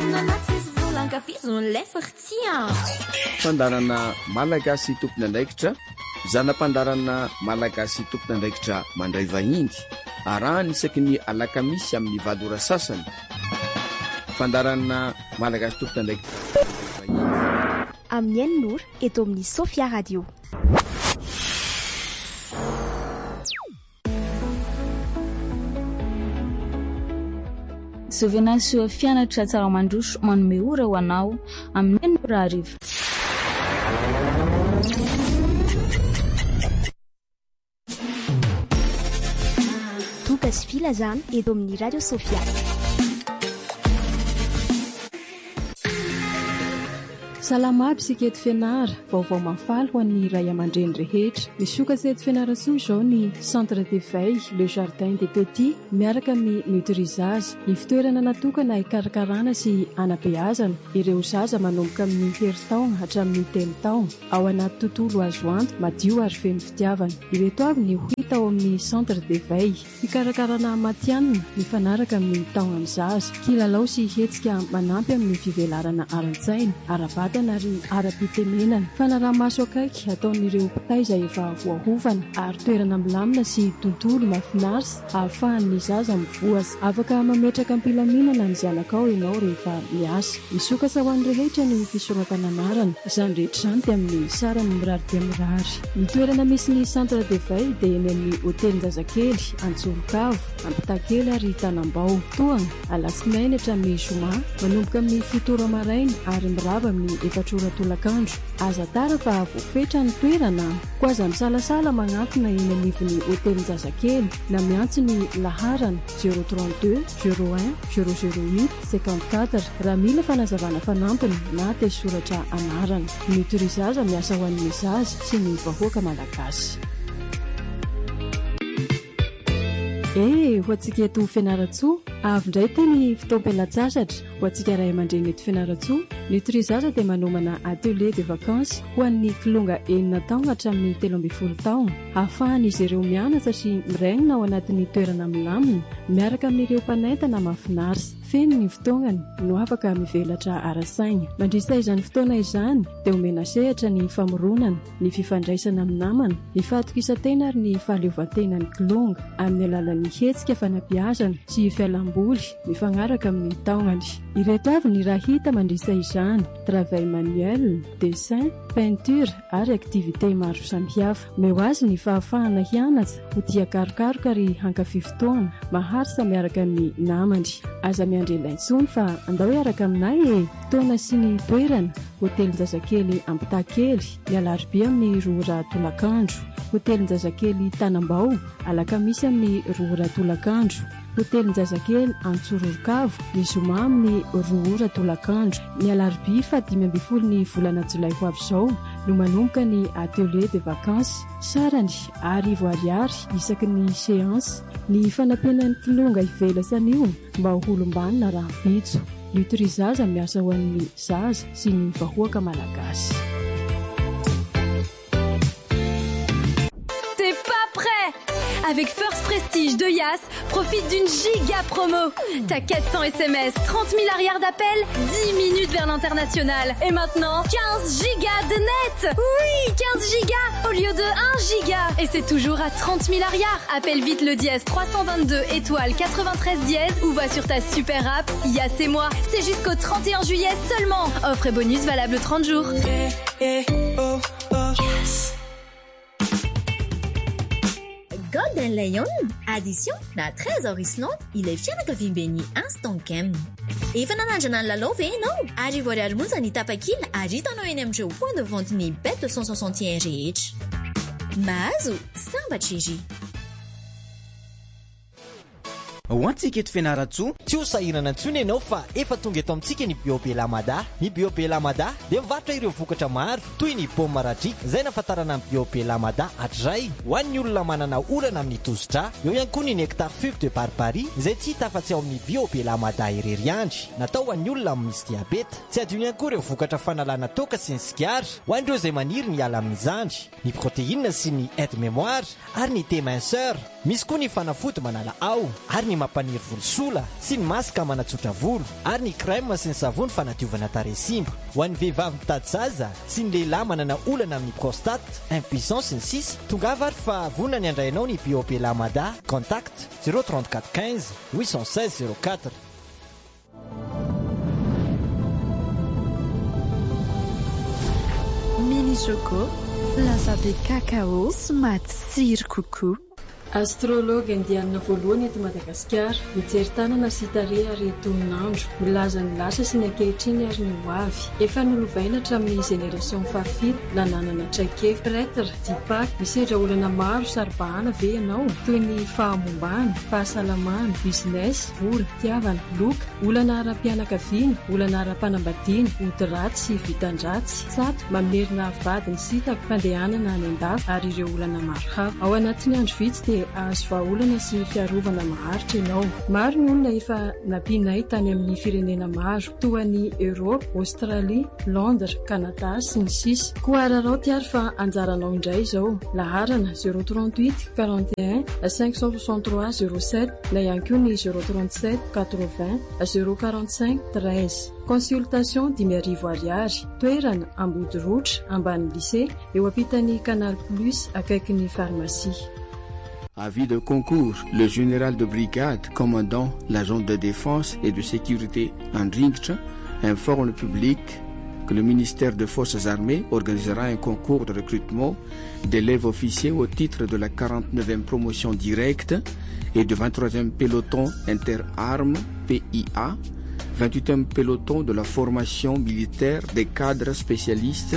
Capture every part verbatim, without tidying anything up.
fandarana malagasy tompona andraikitra zanam-pandarana malagasy tompona andraikitra mandray vahiny arahany isaky ny alakamisy amin'ny valora sasany fandarana malagasy tompona andraikitra amin'ny Nord eto amin'ny Sofia Radio. Sovenasio fianatra tsara mandroso manome ora ho anao amin'ny ora arivo. Tokas filazana eto amin'ny Radio Sofia. Salama aby sika eto Fianara, vaovao mafaly ho an'ny ray aman-dreny rehetra. Misokatra eto Fianaratsoa izao ny Centre d'éveil, le Jardin des Petits, miaraka amin'ny Nutrisage, ny fitoerana natokana hikarakarana sy hanabeazana ireo zaza manomboka amin'ny herintaona hatramin'ny telo taona ao anaty tontolo azo antoka madio ary feno fitiavana. Ireto avy ny hita ao amin'ny Centre d'éveil: hikarakarana matianina mifanaraka amin'ny taonan'ny zaza, kilalao sy hetsika manampy amin'ny fivelarana ara-tsaina, ara-batana ary ara-pitemenana, fanaraha-maso akaiky ataon'ireo mpitaiza efa voahovana ary toerana milamina sy tontolo mahafinaritra ahafahan'ny zaza mivoasa. Afaka mametraka ampilaminana ny zanakao ianao rehefa miasa. Misokatra ho an'ny rehetra ny fisoratana anarana, izany rehetra izany dia amin'ny sarany mirary dia mirary. Ny toerana misy ny Centre d'éveil dia eny amin'ny hotelin-jazakely Antsorokavo, Ampitakely ary Tanambao. Toana alasinainy hatramin'ny zoma manomboka amin'ny fitoro maraina ary mirava amin'ny efatrora tolakandro. Aza tara fa voafetra ny toerana. Ko aza misalasala magnatona eny anivon'ny hotelin-jazakely na miantso ny laharana zéro trente-deux zéro un zéro zéro huit cinquante-quatre raha mila fanazavana fanampiny na tesoratra anarana. Ny Nutrisage miasa ho an'ny zaza sy ny vahoaka malagasy. Eh, ho antsika eto Fianaratsoa, avy indray teny fotoam-pialatsasatra ho antsika ray aman-dreny eto Fianaratsoa. Nutrisage dia manomana atelier de vacances ho an'ny kilonga enina taona hatramin'ny telo ambin'ny folo taona, ahafahan'izy ireo mianatra sy miraingina ao anatin'ny toerana milamina miaraka amin'ireo mpanaintana mahafinaritra. Feno ny fotoanany no afaka mivelatra ara-saina. Mandritra izany fotoana izany dia omena sehatra ny famoronana, ny fifandraisana amin'ny namana, ny fahatokisantena ary ny fahaleovantenan'ny kilonga amin'ny alalan'ny hetsika fanabeazana sy fialamboly mifanaraka amin'ny taonany. Ireto avy ny raha hita mandritra izany: travail manuel, dessin, peinture ary activité maro samihafa. Meo azy ny fahafahana hianatra ho tia karokaroka ary hankafy fotoana maharitra miaraka amin'ny namany. Aza miandrelaintsony fa andao hiaraka aminay e. Taona sy ny toerana: hotelin-jazakely Ampitakely ny alarobia amin'ny roa tolakandro, hotelin-jazakely Tanambao alakamisy amin'ny roa tolakandro, hotelin-jazakely Antsorokavo ny zoma amin'ny roa tolakandro. Ny alarobia fadimy ambin'ny folo ny volana jolay ho avy izao no manomboka ny atelier de vacances. Sarany arivo ariary isaky ny séance. Ny fanampenan'ny kilonga ivelasana io mba ho olombanina raha bitso. Nutrisage miasa ho an'ny zaza sy ny vahoaka malagasy. T'es pas prêt? Avec First Prestige de Yas, profite d'une giga promo. T'as quatre cents S M S, trente mille arrières d'appel, dix minutes vers l'international. Et maintenant, quinze gigas de net. Oui, quinze gigas au lieu de un giga. Et c'est toujours à trente mille arrières. Appelle vite le dièse trois cent vingt-deux étoile quatre-vingt-treize dièse ou va sur ta super app Yas et moi. C'est jusqu'au trente et un juillet seulement. Offre et bonus valable trente jours. Eh, eh, oh, oh. Yes. Golden Lion, addition na trésor islande, il est fier de vimbeni instant kem. Efa nanandrana ny lalao ve ianao? Arivo ariary monja ny tapakila ary hitanao eny amin'ireo point de vente ny bet deux cent soixante et un rehetra. Mahazo sambatra izy. Ho antsika eto Fianaratsoa, tsy ho sahirana intsony ianao fa efa tonga eto amintsika ny Bio Belamada. Ny Bio Belamada dia mivarotra ireo vokatra maro toy ny paoma maradrika izay nafatarana amin'ny Bio Belamada hatray ho an'ny olona manana orana amin'ny tosidra. Eo ihany koa ny nectar fugue de barbarie izay tsy hita afa-tsy ao amin'ny Bio Belamada irery andry, natao ho an'ny olona misy diabeta. Tsy adino ihany koa ireo vokatra fanalana toka sy ny sigara ho an'ireo izay maniry ny ala amin'izany, ny protéine sy ny aide mémoire ary ny thé minceur. Misy koa ny fanafody manala ao ary ny mampaniry volosola sy ny masika manatsotra volo ary ny crème sy ny savony fanadiovana taresimba ho an'ny vehivavy mitady zaza sy ny lehilahy manana olana amin'ny prostate impuissance ny sisy tongava ary fa vonona ny andrainao ny biopela mada contact zéro trente-quatre quinze huit cent seize zéro quatre. Mini Choco, lasa be cacao, matsiro kokoa. Astrologue indiana voalohany eto Madagasikara mijery tanana sy tare ary toninandro milaza ny lasa sy ny ankehitriny ary ny hoavy efa nolovaina hatramin'ny génération fahafito nananana traike prêtre dipak misedra olana maro saribahana ve ianao toy ny fahamombany fahasalamana business vola tiavana loka olana ara-pianakaviana olana ara-panambadiana ody-ratsy sy vitan-dratsy sato mamerina vady ny sitako fandehanana any an-dafy ary ireo olana maro hafa ao anatin'ny andro vitsy dia azo vahaolana sy fiarovana maharitra ianao. Maro ny olona efa nampinay tany amin'ny firenena maro toa ny Europe, Australie, Londres, Canada sy ny sisa. Koararao tiary fa anjaranao indray izao. Laharana zéro trente-huit quarante et un cinq cent soixante-trois zéro sept na ihany koa ny zéro trente-sept quatre-vingts zéro quarante-cinq treize. Consultation dimy arivo ariary. Toerana Ambodirotra, ambany lycée, eo ampitan'ny Canal Plus akaikin'ny pharmacie. Avis de concours, le général de brigade commandant la zone de défense et de sécurité Andringtra informe le public que le ministère des Forces armées organisera un concours de recrutement d'élèves officiers au titre de la quarante-neuvième promotion directe et du vingt-troisième peloton interarmes P I A, vingt-huitième peloton de la formation militaire des cadres spécialistes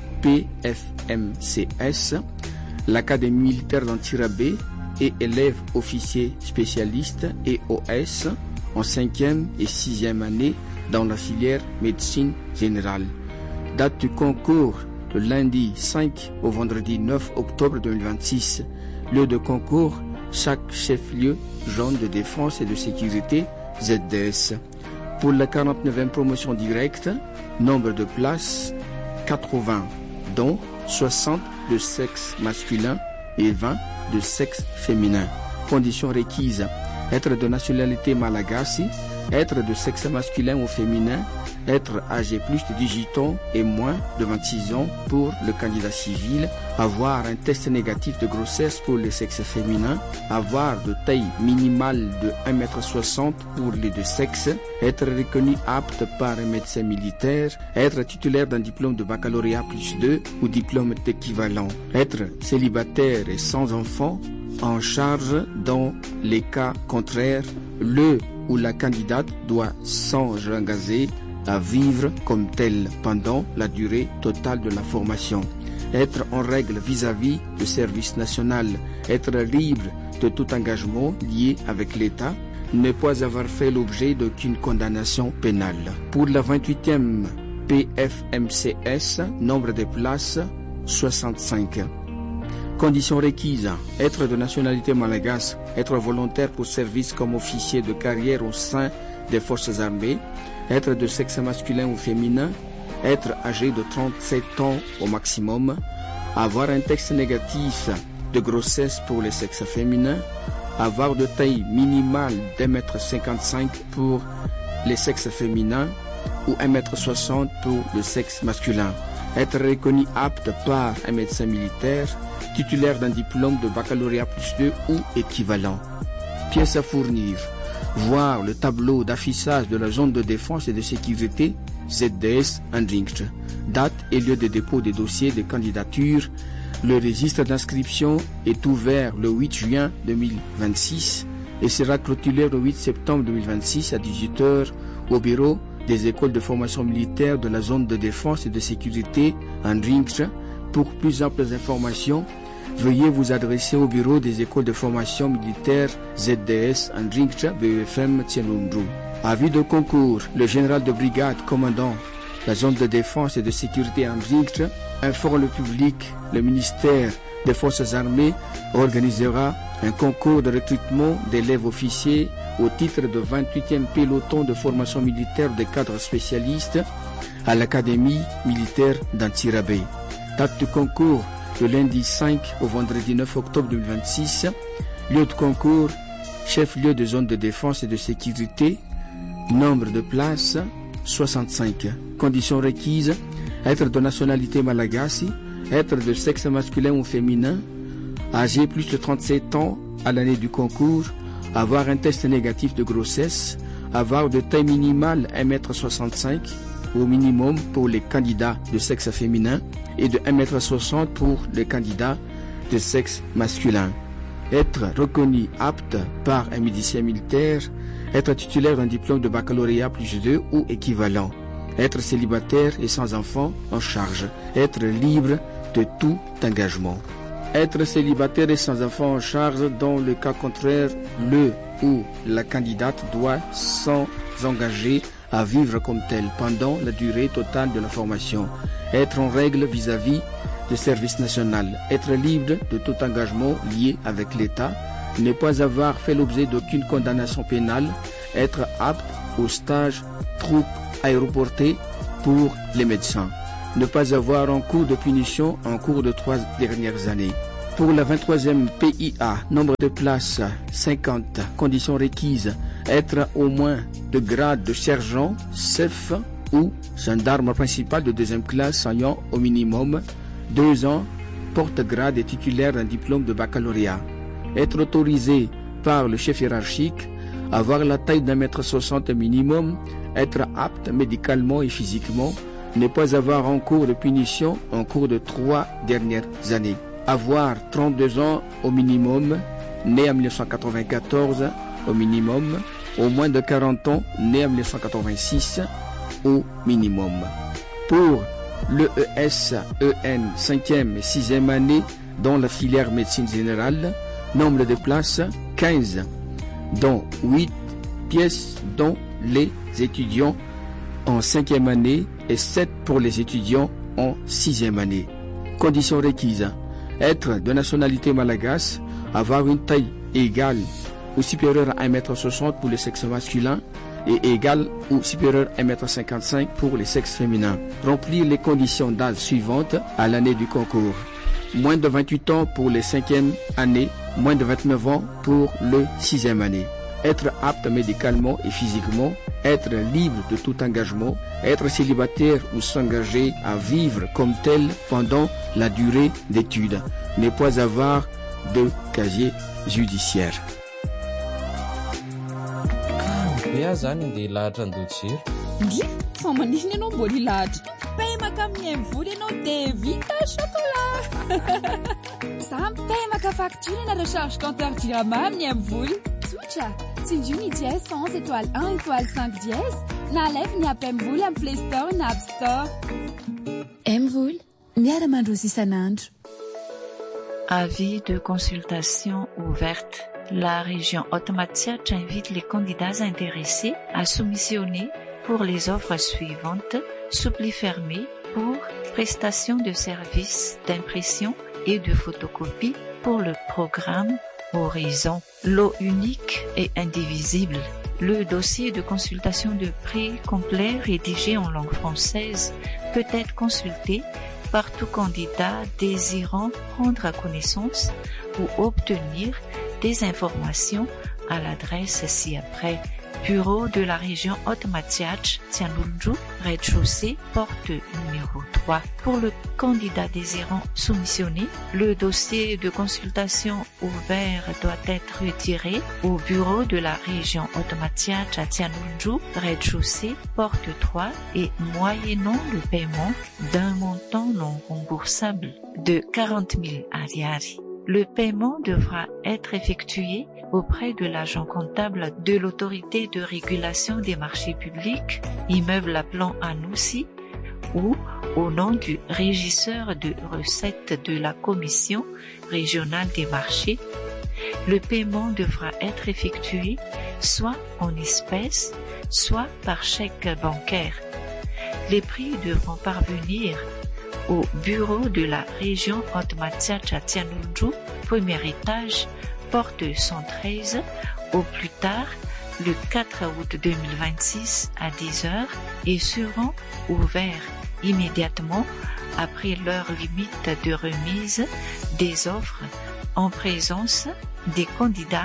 P F M C S, l'Académie militaire d'Antirabé et élèves officiers spécialistes E O S en cinquième et sixième année dans la filière médecine générale. Date du concours le lundi cinq au vendredi neuf octobre deux mille vingt-six. Lieu de concours, chaque chef-lieu, zone de défense et de sécurité Z D S. Pour la quarante-neuvième promotion directe, nombre de places quatre-vingts, dont soixante de sexe masculin et vingt de sexe féminin. Conditions requises: être de nationalité malagasy, être de sexe masculin ou féminin, être âgé plus de dix-huit ans et moins de vingt-six ans pour le candidat civil, avoir un test négatif de grossesse pour le sexe féminin, avoir de taille minimale de un mètre soixante pour les deux sexes, être reconnu apte par un médecin militaire, être titulaire d'un diplôme de baccalauréat plus deux ou diplôme d'équivalent, être célibataire et sans enfant, en charge dans les cas contraires, le ou la candidate doit s'engager à vivre comme tel pendant la durée totale de la formation, être en règle vis-à-vis du service national, être libre de tout engagement lié avec l'État, ne pas avoir fait l'objet d'aucune condamnation pénale. Pour la vingt-huitième P F M C S, nombre de places soixante-cinq. Conditions requises: être de nationalité malgache, être volontaire pour service comme officier de carrière au sein des forces armées, être de sexe masculin ou féminin, être âgé de trente-sept ans au maximum, avoir un test négatif de grossesse pour le sexe féminin, avoir de taille minimale d'un mètre cinquante-cinq pour le sexe féminin ou un mètre soixante pour le sexe masculin, être reconnu apte par un médecin militaire, titulaire d'un diplôme de baccalauréat plus deux ou équivalent. Pièces à fournir: voir le tableau d'affichage de la zone de défense et de sécurité Z D S Andringtra. Date et lieu de dépôt des dossiers de candidature. Le registre d'inscription est ouvert le huit juin deux mille vingt-six et sera clôturé le huit septembre deux mille vingt-six à dix-huit heures au bureau des écoles de formation militaire de la zone de défense et de sécurité Andringtra. Pour plus amples informations, veuillez vous adresser au bureau des écoles de formation militaire Z D S Andringtra B E F M Tianundru. Avis de concours: le général de brigade commandant la zone de défense et de sécurité Andringtra informe le public. Le ministère des Forces armées organisera un concours de recrutement d'élèves officiers au titre de vingt-huitième peloton de formation militaire des cadres spécialistes à l'Académie militaire d'Antirabé. Date du concours le lundi cinq au vendredi neuf octobre deux mille vingt-six. Lieu de concours, chef-lieu de zone de défense et de sécurité, nombre de places soixante-cinq. Conditions requises, être de nationalité malagasy, être de sexe masculin ou féminin, âgé plus de trente-sept ans à l'année du concours, avoir un test négatif de grossesse, avoir de taille minimale un mètre soixante-cinq au minimum pour les candidats de sexe féminin et de un mètre soixante pour les candidats de sexe masculin. Être reconnu apte par un médecin militaire, être titulaire d'un diplôme de baccalauréat plus deux ou équivalent, être célibataire et sans enfant en charge, être libre de tout engagement. Être célibataire et sans enfant en charge, dans le cas contraire, le ou la candidate doit s'engager à vivre comme tel pendant la durée totale de la formation, être en règle vis-à-vis du service national, être libre de tout engagement lié avec l'État, ne pas avoir fait l'objet d'aucune condamnation pénale, être apte au stage troupe aéroportée pour les médecins, ne pas avoir en cours de punition en cours de trois dernières années. Pour la vingt-troisième P I A, nombre de places cinquante, conditions requises, être au moins de grade de sergent, chef ou gendarme principal de deuxième classe ayant au minimum deux ans, porte-grade et titulaire d'un diplôme de baccalauréat. Être autorisé par le chef hiérarchique, avoir la taille d'un mètre soixante minimum, être apte médicalement et physiquement, ne pas avoir en cours de punition en cours de trois dernières années. Avoir trente-deux ans au minimum, né en mille neuf cent quatre-vingt-quatorze au minimum, au moins de quarante ans, né en mille neuf cent quatre-vingt-six au minimum. Pour l'E E S E N cinquième et sixième année dans la filière médecine générale, nombre de places quinze, dont huit pièces dont les étudiants en cinquième année et sept pour les étudiants en sixième année. Conditions requises, être de nationalité malgache, avoir une taille égale ou supérieure à un mètre soixante pour le sexe masculin et égale ou supérieure à un mètre cinquante-cinq pour les sexes féminins. Remplir les conditions d'âge suivantes à l'année du concours. Moins de vingt-huit ans pour les cinquième année, moins de vingt-neuf ans pour le sixième année. Être apte médicalement et physiquement, être libre de tout engagement, être célibataire ou s'engager à vivre comme tel pendant la durée d'études, ne pas avoir de casier judiciaire. Bea zany andeha hilahatra andotsiro. Ngy, fa manihina ianao mbola hilahatra. Pemaka amin'ny voly ianao dia vita chocolat. Za mipemaka facture na recharge compteur Jirama amin'ny voly. Tsotra, tsinjony dièse onze étoile un étoile cinq dièse na alefa ny app M-voly amin'ny Play Store na App Store. M-voly, miara-mandrozy isan'andro. Avis de consultation ouverte. La région Haute-Matziach invite les candidats intéressés à soumissionner pour les offres suivantes: suppli fermé pour prestation de services d'impression et de photocopie pour le programme Horizon. Lot unique et indivisible. Le dossier de consultation de prix complet rédigé en langue française peut être consulté par tout candidat désirant prendre connaissance ou obtenir des informations à l'adresse ci-après. Bureau de la région Haute-Matziach, Tianlunju, rez-de-chaussée, porte numéro trois. Pour le candidat désirant soumissionner, le dossier de consultation ouvert doit être retiré au bureau de la région Haute-Matziach à Tianlunju, rez-de-chaussée, porte trois et moyennant le paiement d'un montant non remboursable de quarante mille ariary. Le paiement devra être effectué auprès de l'agent comptable de l'autorité de régulation des marchés publics, immeuble à plan Anoussi, ou au nom du régisseur de recettes de la Commission régionale des marchés. Le paiement devra être effectué soit en espèces, soit par chèque bancaire. Les prix devront parvenir au bureau de la région Haute-Matziach à Tianlunju, premier étage, porte cent treize, au plus tard le quatre août deux mille vingt-six à dix heures et seront ouverts immédiatement après l'heure limite de remise des offres en présence des candidats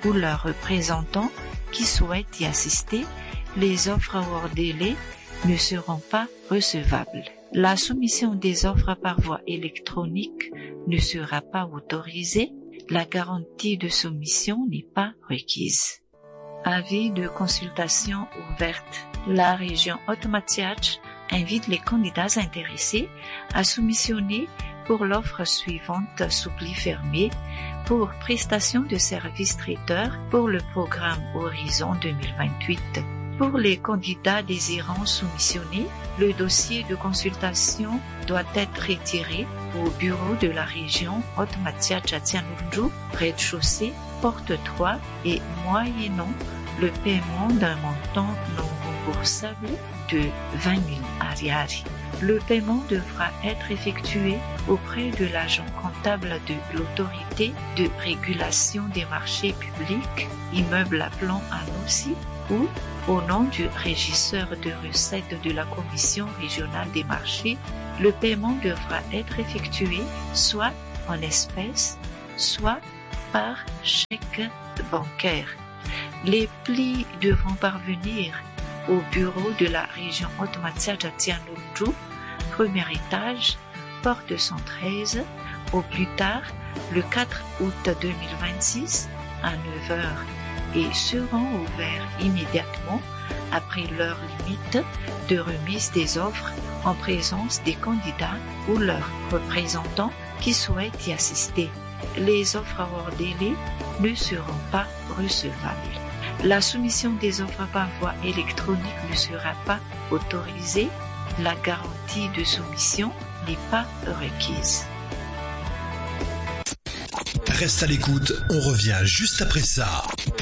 ou leurs représentants qui souhaitent y assister, les offres hors délai ne seront pas recevables. La soumission des offres par voie électronique ne sera pas autorisée. La garantie de soumission n'est pas requise. Avis de consultation ouverte. La région Haute-Mathiach invite les candidats intéressés à soumissionner pour l'offre suivante sous pli fermé pour prestation de services traiteurs pour le programme Horizon deux mille vingt-huit. Pour les candidats désirant soumissionner, le dossier de consultation doit être retiré au bureau de la région Haute-Mathiach à Tianlunju, rez-de-chaussée, porte trois et moyennant le paiement d'un montant non remboursable de vingt mille ariary. Le paiement devra être effectué auprès de l'agent comptable de l'autorité de régulation des marchés publics, immeuble à plan Anossi, ou au nom du régisseur de recettes de la Commission régionale des marchés. Le paiement devra être effectué soit en espèces, soit par chèque bancaire. Les plis devront parvenir au bureau de la région Haute-Mathiach à Tianlunju, premier étage, porte cent treize, au plus tard le quatre août deux mille vingt-six à neuf heures et seront ouverts immédiatement après l'heure limite de remise des offres en présence des candidats ou leurs représentants qui souhaitent y assister. Les offres hors délai ne seront pas recevables. La soumission des offres par voie électronique ne sera pas autorisée. La garantie de soumission n'est pas requise. Reste à l'écoute, on revient juste après ça.